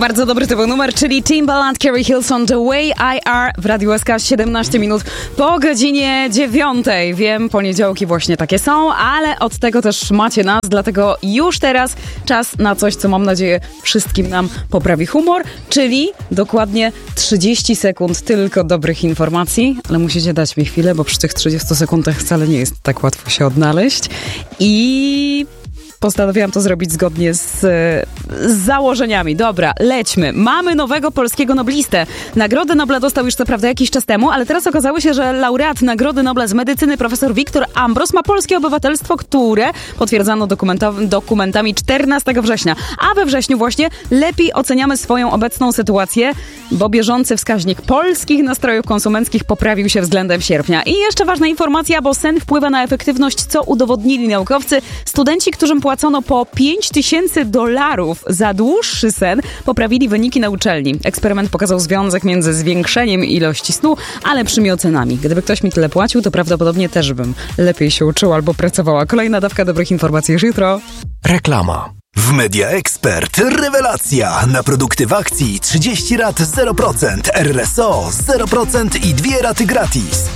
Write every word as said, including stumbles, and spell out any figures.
Bardzo dobry to był numer, czyli Timbaland, Carrie Hilson, The Way I Are w Radiu S K, siedemnaście minut po godzinie dziewiątej. Wiem, poniedziałki właśnie takie są, ale od tego też macie nas, dlatego już teraz czas na coś, co mam nadzieję wszystkim nam poprawi humor, czyli dokładnie trzydzieści sekund tylko dobrych informacji, ale musicie dać mi chwilę, bo przy tych trzydziestu sekundach wcale nie jest tak łatwo się odnaleźć i... postanowiłam to zrobić zgodnie z, z założeniami. Dobra, lećmy. Mamy nowego polskiego noblistę. Nagrodę Nobla dostał już co prawda jakiś czas temu, ale teraz okazało się, że laureat Nagrody Nobla z medycyny profesor Wiktor Ambros ma polskie obywatelstwo, które potwierdzano dokumentami czternastego września. A we wrześniu właśnie lepiej oceniamy swoją obecną sytuację, bo bieżący wskaźnik polskich nastrojów konsumenckich poprawił się względem sierpnia. I jeszcze ważna informacja, bo sen wpływa na efektywność, co udowodnili naukowcy. Studenci, którym płacono po pięć tysięcy dolarów za dłuższy sen, poprawili wyniki na uczelni. Eksperyment pokazał związek między zwiększeniem ilości snu, a lepszymi ocenami. Gdyby ktoś mi tyle płacił, to prawdopodobnie też bym lepiej się uczyła albo pracowała. Kolejna dawka dobrych informacji już jutro. Reklama. W Media Expert rewelacja! Na produkty w akcji trzydzieści rat zero procent, R R S O zero procent i dwie raty gratis.